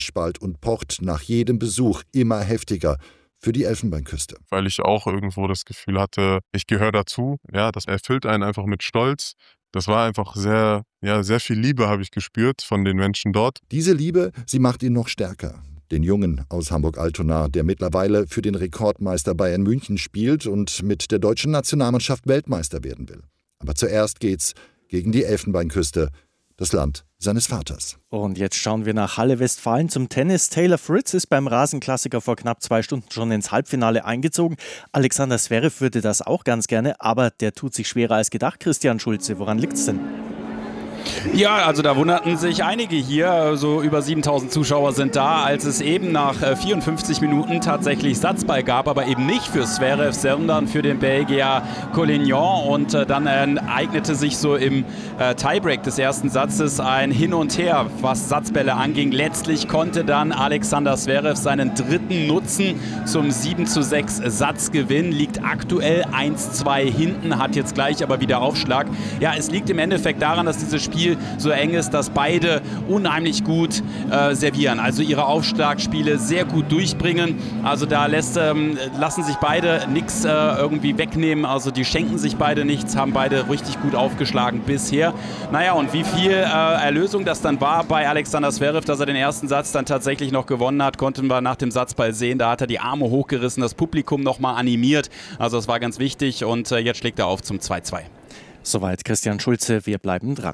Spalt und pocht nach jedem Besuch immer heftiger für die Elfenbeinküste. Weil ich auch irgendwo das Gefühl hatte, ich gehöre dazu. Ja, das erfüllt einen einfach mit Stolz. Das war einfach sehr viel Liebe habe ich gespürt von den Menschen dort. Diese Liebe, sie macht ihn noch stärker. Den Jungen aus Hamburg-Altona, der mittlerweile für den Rekordmeister Bayern München spielt und mit der deutschen Nationalmannschaft Weltmeister werden will. Aber zuerst geht's gegen die Elfenbeinküste, das Land seines Vaters. Und jetzt schauen wir nach Halle Westfalen zum Tennis. Taylor Fritz ist beim Rasenklassiker vor knapp 2 Stunden schon ins Halbfinale eingezogen. Alexander Zverev würde das auch ganz gerne, aber der tut sich schwerer als gedacht. Christian Schulze, woran liegt's denn? Ja, also da wunderten sich einige hier, so über 7000 Zuschauer sind da, als es eben nach 54 Minuten tatsächlich Satzball gab, aber eben nicht für Zverev, sondern für den Belgier Collignon, und dann eignete sich so im Tiebreak des ersten Satzes ein Hin und Her, was Satzbälle anging. Letztlich konnte dann Alexander Zverev seinen dritten nutzen zum 7:6 Satzgewinn, liegt aktuell 1:2 hinten, hat jetzt gleich aber wieder Aufschlag. Ja, es liegt im Endeffekt daran, dass dieses Spiel so eng ist, dass beide unheimlich gut servieren, also ihre Aufschlagspiele sehr gut durchbringen. Also da lassen sich beide nichts irgendwie wegnehmen, also die schenken sich beide nichts, haben beide richtig gut aufgeschlagen bisher. Naja, und wie viel Erlösung das dann war bei Alexander Zverev, dass er den ersten Satz dann tatsächlich noch gewonnen hat, konnten wir nach dem Satzball sehen. Da hat er die Arme hochgerissen, das Publikum nochmal animiert, also das war ganz wichtig, und jetzt schlägt er auf zum 2:2. Soweit Christian Schulze, wir bleiben dran.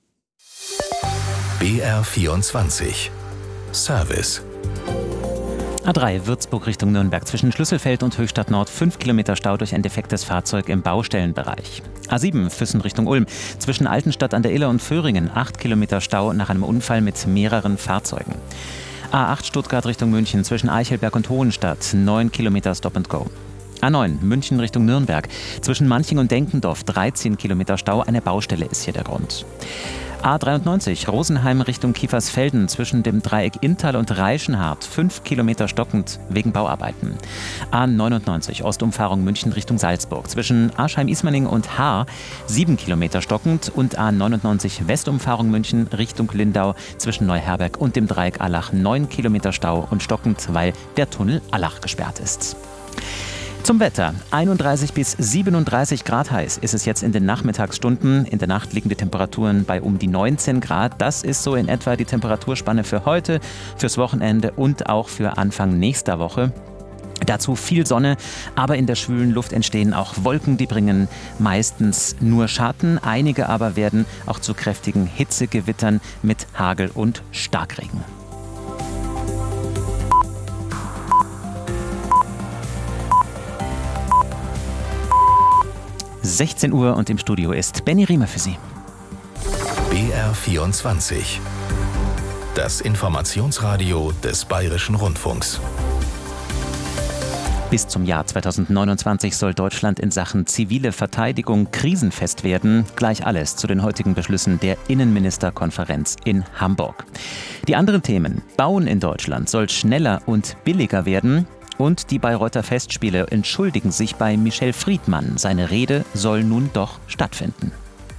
BR24 Service. A3 Würzburg Richtung Nürnberg zwischen Schlüsselfeld und Höchstadt Nord 5 Kilometer Stau durch ein defektes Fahrzeug im Baustellenbereich. A7 Füssen Richtung Ulm zwischen Altenstadt an der Iller und Föhringen 8 Kilometer Stau nach einem Unfall mit mehreren Fahrzeugen. A8 Stuttgart Richtung München zwischen Eichelberg und Hohenstadt 9 Kilometer Stop and Go. A9 München Richtung Nürnberg zwischen Manching und Denkendorf 13 Kilometer Stau, eine Baustelle ist hier der Grund. A93 Rosenheim Richtung Kiefersfelden zwischen dem Dreieck Inntal und Reichenhart 5 Kilometer stockend wegen Bauarbeiten. A99 Ostumfahrung München Richtung Salzburg zwischen Aschheim-Ismaning und Haar 7 Kilometer stockend und A99 Westumfahrung München Richtung Lindau zwischen Neuherberg und dem Dreieck Allach 9 Kilometer Stau und stockend, weil der Tunnel Allach gesperrt ist. Zum Wetter. 31 bis 37 Grad heiß ist es jetzt in den Nachmittagsstunden. In der Nacht liegen die Temperaturen bei um die 19 Grad. Das ist so in etwa die Temperaturspanne für heute, fürs Wochenende und auch für Anfang nächster Woche. Dazu viel Sonne, aber in der schwülen Luft entstehen auch Wolken, die bringen meistens nur Schatten. Einige aber werden auch zu kräftigen Hitzegewittern mit Hagel und Starkregen. – 16 Uhr und im Studio ist Benny Riemer für Sie. BR24. Das Informationsradio des Bayerischen Rundfunks. Bis zum Jahr 2029 soll Deutschland in Sachen zivile Verteidigung krisenfest werden. Gleich alles zu den heutigen Beschlüssen der Innenministerkonferenz in Hamburg. Die anderen Themen. Bauen in Deutschland soll schneller und billiger werden. Und die Bayreuther Festspiele entschuldigen sich bei Michel Friedmann. Seine Rede soll nun doch stattfinden.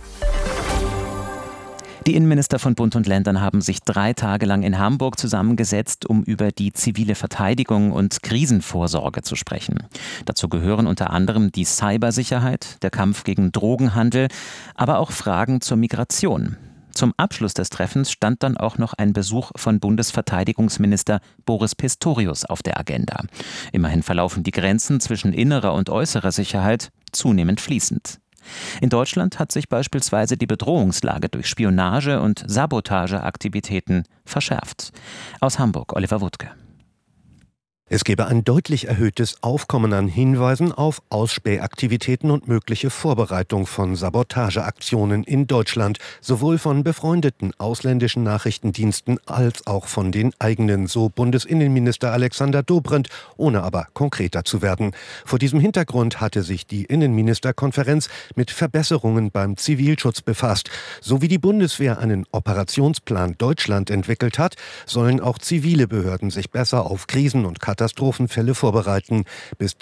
Die Innenminister von Bund und Ländern haben sich 3 Tage lang in Hamburg zusammengesetzt, um über die zivile Verteidigung und Krisenvorsorge zu sprechen. Dazu gehören unter anderem die Cybersicherheit, der Kampf gegen Drogenhandel, aber auch Fragen zur Migration. Zum Abschluss des Treffens stand dann auch noch ein Besuch von Bundesverteidigungsminister Boris Pistorius auf der Agenda. Immerhin verlaufen die Grenzen zwischen innerer und äußerer Sicherheit zunehmend fließend. In Deutschland hat sich beispielsweise die Bedrohungslage durch Spionage- und Sabotageaktivitäten verschärft. Aus Hamburg, Oliver Wuttke. Es gebe ein deutlich erhöhtes Aufkommen an Hinweisen auf Ausspähaktivitäten und mögliche Vorbereitung von Sabotageaktionen in Deutschland, sowohl von befreundeten ausländischen Nachrichtendiensten als auch von den eigenen, so Bundesinnenminister Alexander Dobrindt, ohne aber konkreter zu werden. Vor diesem Hintergrund hatte sich die Innenministerkonferenz mit Verbesserungen beim Zivilschutz befasst. So wie die Bundeswehr einen Operationsplan Deutschland entwickelt hat, sollen auch zivile Behörden sich besser auf Krisen und Katastrophen Katastrophenfälle vorbereiten. Bis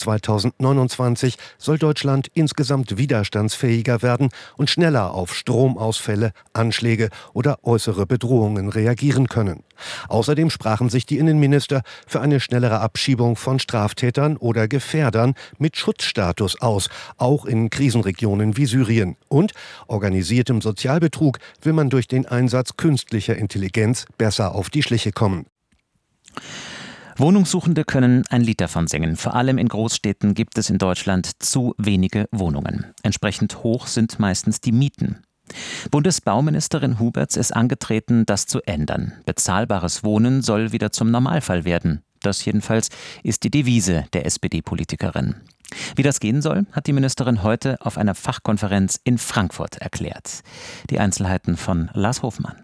2029 soll Deutschland insgesamt widerstandsfähiger werden und schneller auf Stromausfälle, Anschläge oder äußere Bedrohungen reagieren können. Außerdem sprachen sich die Innenminister für eine schnellere Abschiebung von Straftätern oder Gefährdern mit Schutzstatus aus, auch in Krisenregionen wie Syrien. Und organisiertem Sozialbetrug will man durch den Einsatz künstlicher Intelligenz besser auf die Schliche kommen. Wohnungssuchende können ein Lied davon singen. Vor allem in Großstädten gibt es in Deutschland zu wenige Wohnungen. Entsprechend hoch sind meistens die Mieten. Bundesbauministerin Huberts ist angetreten, das zu ändern. Bezahlbares Wohnen soll wieder zum Normalfall werden. Das jedenfalls ist die Devise der SPD-Politikerin. Wie das gehen soll, hat die Ministerin heute auf einer Fachkonferenz in Frankfurt erklärt. Die Einzelheiten von Lars Hofmann.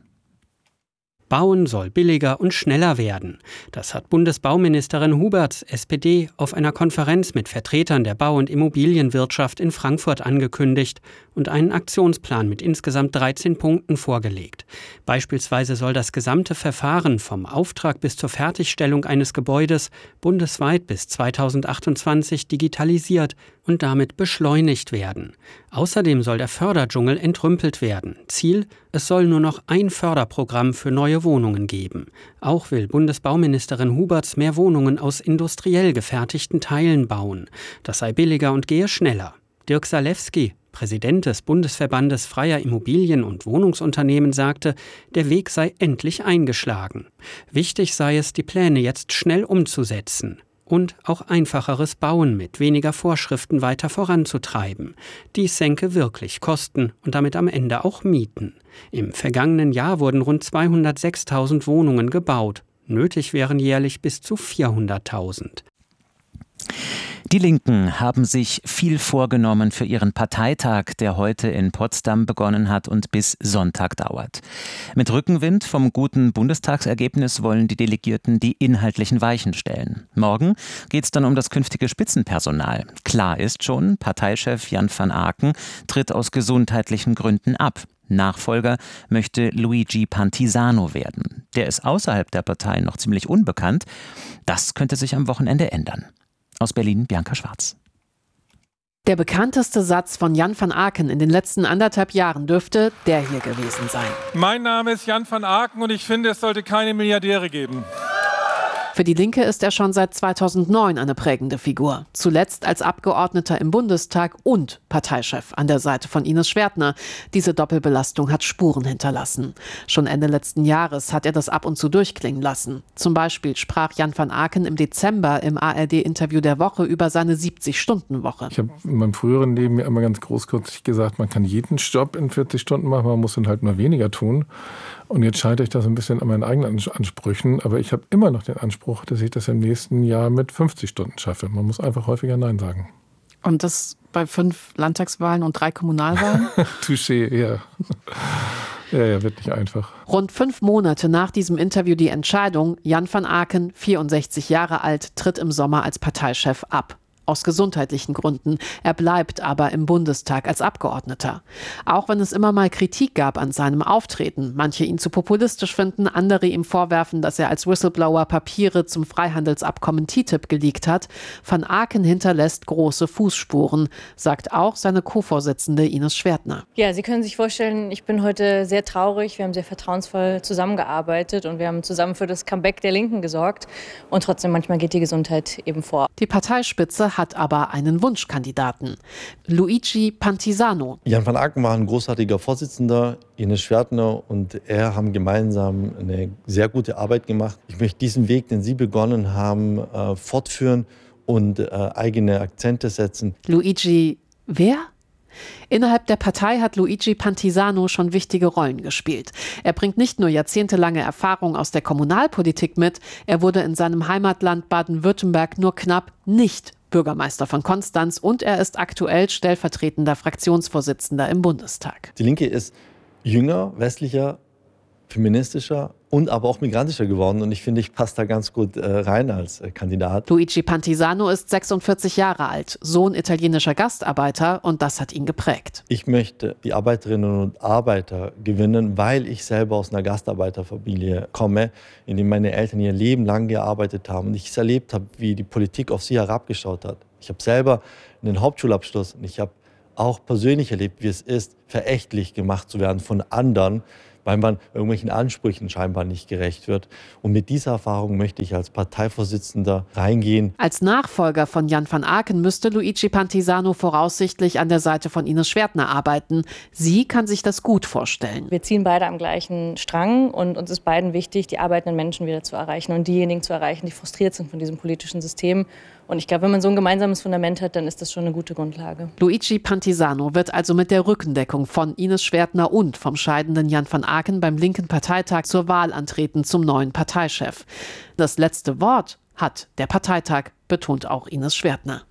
Bauen soll billiger und schneller werden. Das hat Bundesbauministerin Huberts, SPD, auf einer Konferenz mit Vertretern der Bau- und Immobilienwirtschaft in Frankfurt angekündigt und einen Aktionsplan mit insgesamt 13 Punkten vorgelegt. Beispielsweise soll das gesamte Verfahren vom Auftrag bis zur Fertigstellung eines Gebäudes bundesweit bis 2028 digitalisiert und damit beschleunigt werden. Außerdem soll der Förderdschungel entrümpelt werden. Ziel: es soll nur noch ein Förderprogramm für neue Wohnungen geben. Auch will Bundesbauministerin Huberts mehr Wohnungen aus industriell gefertigten Teilen bauen. Das sei billiger und gehe schneller. Dirk Salewski, Präsident des Bundesverbandes freier Immobilien- und Wohnungsunternehmen, sagte, der Weg sei endlich eingeschlagen. Wichtig sei es, die Pläne jetzt schnell umzusetzen und auch einfacheres Bauen mit weniger Vorschriften weiter voranzutreiben. Dies senke wirklich Kosten und damit am Ende auch Mieten. Im vergangenen Jahr wurden rund 206.000 Wohnungen gebaut. Nötig wären jährlich bis zu 400.000. Die Linken haben sich viel vorgenommen für ihren Parteitag, der heute in Potsdam begonnen hat und bis Sonntag dauert. Mit Rückenwind vom guten Bundestagsergebnis wollen die Delegierten die inhaltlichen Weichen stellen. Morgen geht es dann um das künftige Spitzenpersonal. Klar ist schon, Parteichef Jan van Aken tritt aus gesundheitlichen Gründen ab. Nachfolger möchte Luigi Pantisano werden. Der ist außerhalb der Partei noch ziemlich unbekannt. Das könnte sich am Wochenende ändern. Aus Berlin, Bianca Schwarz. Der bekannteste Satz von Jan van Aken in den letzten 1,5 Jahren dürfte der hier gewesen sein. Mein Name ist Jan van Aken und ich finde, es sollte keine Milliardäre geben. Für die Linke ist er schon seit 2009 eine prägende Figur. Zuletzt als Abgeordneter im Bundestag und Parteichef an der Seite von Ines Schwertner. Diese Doppelbelastung hat Spuren hinterlassen. Schon Ende letzten Jahres hat er das ab und zu durchklingen lassen. Zum Beispiel sprach Jan van Aken im Dezember im ARD-Interview der Woche über seine 70-Stunden-Woche. Ich habe in meinem früheren Leben mir immer ganz großkotzig gesagt, man kann jeden Job in 40 Stunden machen, man muss ihn halt nur weniger tun. Und jetzt scheitere ich da so ein bisschen an meinen eigenen Ansprüchen. Aber ich habe immer noch den Anspruch, dass ich das im nächsten Jahr mit 50 Stunden schaffe. Man muss einfach häufiger Nein sagen. Und das bei 5 Landtagswahlen und 3 Kommunalwahlen? Touché, ja. Ja, wird nicht einfach. Rund 5 Monate nach diesem Interview die Entscheidung, Jan van Aken, 64 Jahre alt, tritt im Sommer als Parteichef ab. Aus gesundheitlichen Gründen. Er bleibt aber im Bundestag als Abgeordneter. Auch wenn es immer mal Kritik gab an seinem Auftreten, manche ihn zu populistisch finden, andere ihm vorwerfen, dass er als Whistleblower Papiere zum Freihandelsabkommen TTIP geleakt hat, van Aken hinterlässt große Fußspuren, sagt auch seine Co-Vorsitzende Ines Schwertner. Ja, Sie können sich vorstellen, ich bin heute sehr traurig. Wir haben sehr vertrauensvoll zusammengearbeitet und wir haben zusammen für das Comeback der Linken gesorgt. Und trotzdem, manchmal geht die Gesundheit eben vor. Die Parteispitze hat aber einen Wunschkandidaten. Luigi Pantisano. Jan van Aken war ein großartiger Vorsitzender, Ines Schwertner und er haben gemeinsam eine sehr gute Arbeit gemacht. Ich möchte diesen Weg, den Sie begonnen haben, fortführen und eigene Akzente setzen. Luigi, wer? Innerhalb der Partei hat Luigi Pantisano schon wichtige Rollen gespielt. Er bringt nicht nur jahrzehntelange Erfahrung aus der Kommunalpolitik mit, er wurde in seinem Heimatland Baden-Württemberg nur knapp nicht Bürgermeister von Konstanz und er ist aktuell stellvertretender Fraktionsvorsitzender im Bundestag. Die Linke ist jünger, westlicher, feministischer und aber auch migrantischer geworden. Und ich finde, ich passe da ganz gut rein als Kandidat. Luigi Pantisano ist 46 Jahre alt, Sohn italienischer Gastarbeiter, und das hat ihn geprägt. Ich möchte die Arbeiterinnen und Arbeiter gewinnen, weil ich selber aus einer Gastarbeiterfamilie komme, in der meine Eltern ihr Leben lang gearbeitet haben und ich es erlebt habe, wie die Politik auf sie herabgeschaut hat. Ich habe selber einen Hauptschulabschluss und ich habe auch persönlich erlebt, wie es ist, verächtlich gemacht zu werden von anderen, weil man irgendwelchen Ansprüchen scheinbar nicht gerecht wird. Und mit dieser Erfahrung möchte ich als Parteivorsitzender reingehen. Als Nachfolger von Jan van Aken müsste Luigi Pantisano voraussichtlich an der Seite von Ines Schwertner arbeiten. Sie kann sich das gut vorstellen. Wir ziehen beide am gleichen Strang und uns ist beiden wichtig, die arbeitenden Menschen wieder zu erreichen und diejenigen zu erreichen, die frustriert sind von diesem politischen System. Und ich glaube, wenn man so ein gemeinsames Fundament hat, dann ist das schon eine gute Grundlage. Luigi Pantisano wird also mit der Rückendeckung von Ines Schwertner und vom scheidenden Jan van Aken beim linken Parteitag zur Wahl antreten zum neuen Parteichef. Das letzte Wort hat der Parteitag, betont auch Ines Schwertner.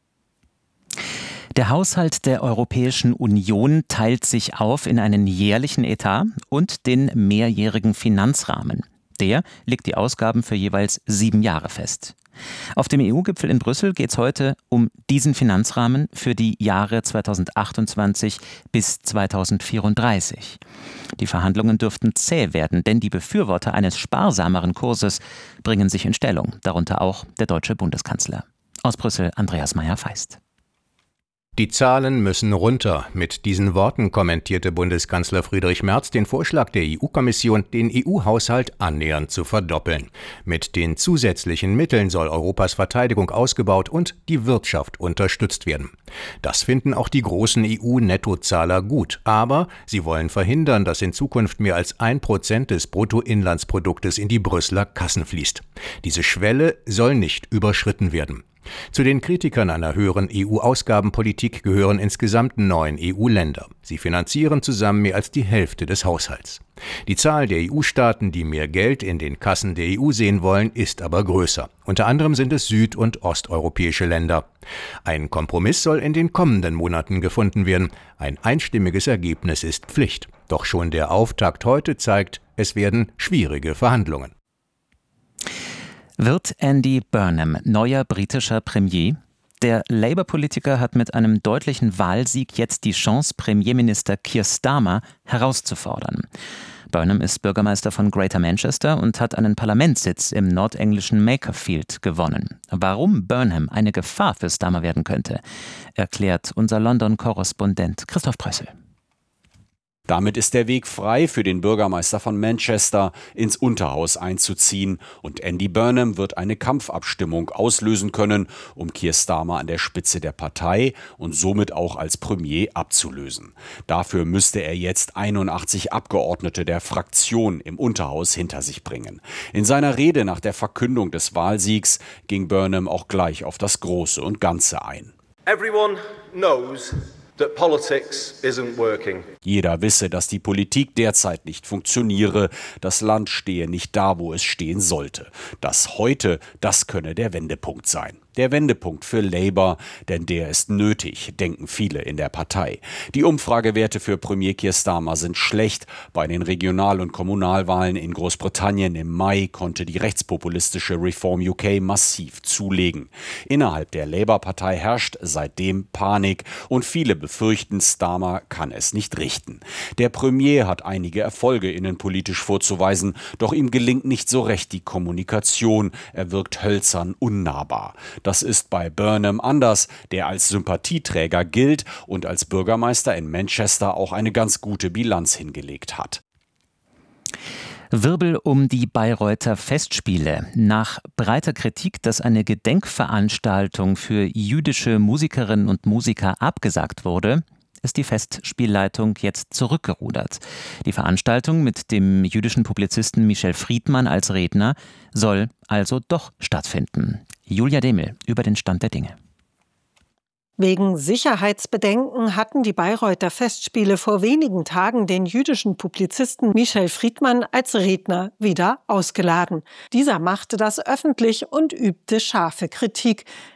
Der Haushalt der Europäischen Union teilt sich auf in einen jährlichen Etat und den mehrjährigen Finanzrahmen. Der legt die Ausgaben für jeweils 7 Jahre fest. Auf dem EU-Gipfel in Brüssel geht es heute um diesen Finanzrahmen für die Jahre 2028 bis 2034. Die Verhandlungen dürften zäh werden, denn die Befürworter eines sparsameren Kurses bringen sich in Stellung, darunter auch der deutsche Bundeskanzler. Aus Brüssel Andreas Meyer-Feist. Die Zahlen müssen runter. Mit diesen Worten kommentierte Bundeskanzler Friedrich Merz den Vorschlag der EU-Kommission, den EU-Haushalt annähernd zu verdoppeln. Mit den zusätzlichen Mitteln soll Europas Verteidigung ausgebaut und die Wirtschaft unterstützt werden. Das finden auch die großen EU-Nettozahler gut. Aber sie wollen verhindern, dass in Zukunft mehr als 1% des Bruttoinlandsproduktes in die Brüsseler Kassen fließt. Diese Schwelle soll nicht überschritten werden. Zu den Kritikern einer höheren EU-Ausgabenpolitik gehören insgesamt 9 EU-Länder. Sie finanzieren zusammen mehr als die Hälfte des Haushalts. Die Zahl der EU-Staaten, die mehr Geld in den Kassen der EU sehen wollen, ist aber größer. Unter anderem sind es süd- und osteuropäische Länder. Ein Kompromiss soll in den kommenden Monaten gefunden werden. Ein einstimmiges Ergebnis ist Pflicht. Doch schon der Auftakt heute zeigt, es werden schwierige Verhandlungen. Wird Andy Burnham neuer britischer Premier? Der Labour-Politiker hat mit einem deutlichen Wahlsieg jetzt die Chance, Premierminister Keir Starmer herauszufordern. Burnham ist Bürgermeister von Greater Manchester und hat einen Parlamentssitz im nordenglischen Makerfield gewonnen. Warum Burnham eine Gefahr für Starmer werden könnte, erklärt unser London-Korrespondent Christoph Prössel. Damit ist der Weg frei für den Bürgermeister von Manchester, ins Unterhaus einzuziehen, und Andy Burnham wird eine Kampfabstimmung auslösen können, um Keir Starmer an der Spitze der Partei und somit auch als Premier abzulösen. Dafür müsste er jetzt 81 Abgeordnete der Fraktion im Unterhaus hinter sich bringen. In seiner Rede nach der Verkündung des Wahlsiegs ging Burnham auch gleich auf das Große und Ganze ein. Everyone knows that politics isn't working. Jeder wisse, dass die Politik derzeit nicht funktioniere, das Land stehe nicht da, wo es stehen sollte. Das heute, das könne der Wendepunkt sein. Der Wendepunkt für Labour, denn der ist nötig, denken viele in der Partei. Die Umfragewerte für Premier Keir Starmer sind schlecht. Bei den Regional- und Kommunalwahlen in Großbritannien im Mai konnte die rechtspopulistische Reform UK massiv zulegen. Innerhalb der Labour-Partei herrscht seitdem Panik und viele befürchten, Starmer kann es nicht richten. Der Premier hat einige Erfolge innenpolitisch vorzuweisen, doch ihm gelingt nicht so recht die Kommunikation. Er wirkt hölzern, unnahbar. Das ist bei Burnham anders, der als Sympathieträger gilt und als Bürgermeister in Manchester auch eine ganz gute Bilanz hingelegt hat. Wirbel um die Bayreuther Festspiele. Nach breiter Kritik, dass eine Gedenkveranstaltung für jüdische Musikerinnen und Musiker abgesagt wurde, ist die Festspielleitung jetzt zurückgerudert. Die Veranstaltung mit dem jüdischen Publizisten Michel Friedmann als Redner soll also doch stattfinden. Julia Demel über den Stand der Dinge. Wegen Sicherheitsbedenken hatten die Bayreuther Festspiele vor wenigen Tagen den jüdischen Publizisten Michel Friedmann als Redner wieder ausgeladen. Dieser machte das öffentlich und übte scharfe Kritik.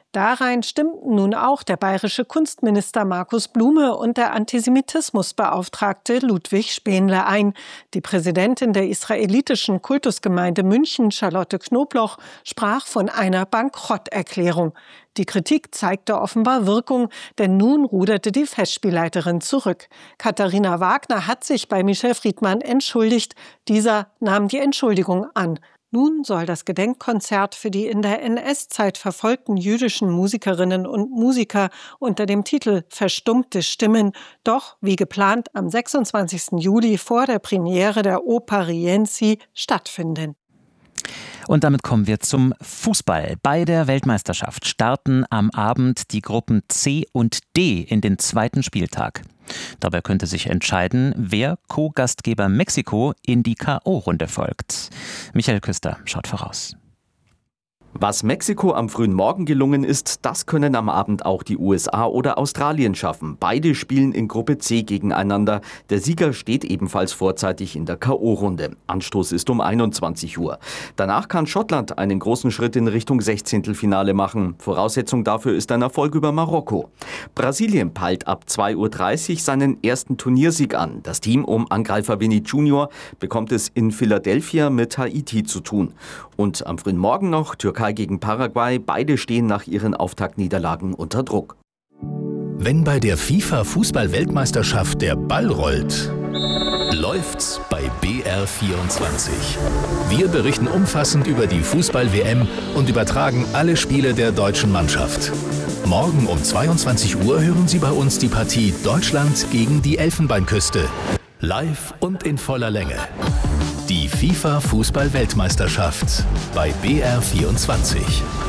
Darein stimmten nun auch der bayerische Kunstminister Markus Blume und der Antisemitismusbeauftragte Ludwig Spähnle ein. Die Präsidentin der israelitischen Kultusgemeinde München, Charlotte Knobloch, sprach von einer Bankrotterklärung. Die Kritik zeigte offenbar Wirkung, denn nun ruderte die Festspielleiterin zurück. Katharina Wagner hat sich bei Michel Friedmann entschuldigt. Dieser nahm die Entschuldigung an. Nun soll das Gedenkkonzert für die in der NS-Zeit verfolgten jüdischen Musikerinnen und Musiker unter dem Titel Verstummte Stimmen doch, wie geplant, am 26. Juli vor der Premiere der Oper Rienzi stattfinden. Und damit kommen wir zum Fußball. Bei der Weltmeisterschaft starten am Abend die Gruppen C und D in den zweiten Spieltag. Dabei könnte sich entscheiden, wer Co-Gastgeber Mexiko in die K.O.-Runde folgt. Michael Küster schaut voraus. Was Mexiko am frühen Morgen gelungen ist, das können am Abend auch die USA oder Australien schaffen. Beide spielen in Gruppe C gegeneinander. Der Sieger steht ebenfalls vorzeitig in der K.O.-Runde. Anstoß ist um 21 Uhr. Danach kann Schottland einen großen Schritt in Richtung 16. machen. Voraussetzung dafür ist ein Erfolg über Marokko. Brasilien peilt ab 2:30 Uhr seinen ersten Turniersieg an. Das Team um Angreifer Vini Junior bekommt es in Philadelphia mit Haiti zu tun. Und am frühen Morgen noch Türkei gegen Paraguay. Beide stehen nach ihren Auftaktniederlagen unter Druck. Wenn bei der FIFA-Fußball-Weltmeisterschaft der Ball rollt, läuft's bei BR24. Wir berichten umfassend über die Fußball-WM und übertragen alle Spiele der deutschen Mannschaft. Morgen um 22 Uhr hören Sie bei uns die Partie Deutschland gegen die Elfenbeinküste. Live und in voller Länge. Die FIFA-Fußball-Weltmeisterschaft bei BR24.